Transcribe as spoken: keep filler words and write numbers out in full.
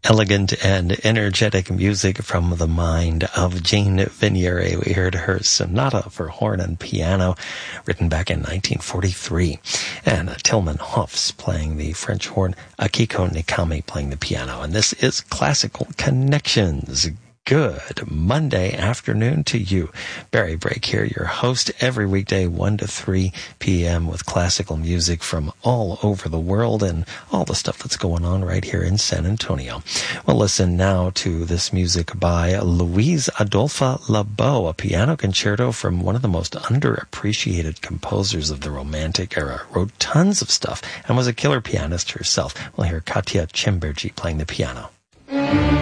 Elegant and energetic music from the mind of Jane Veniere. We heard her sonata for horn and piano, written back in nineteen forty-three. And Tilman Hoffs playing the French horn, Akiko Nikami playing the piano. And this is Classical Connections. Good Monday afternoon to you. Barry Brake here, your host, every weekday one to three p.m. with classical music from all over the world and all the stuff that's going on right here in San Antonio. We'll listen now to this music by Louise Adolphe Lebow, a piano concerto from one of the most underappreciated composers of the Romantic era. Wrote tons of stuff and was a killer pianist herself. We'll hear Katya Chimbergi playing the piano.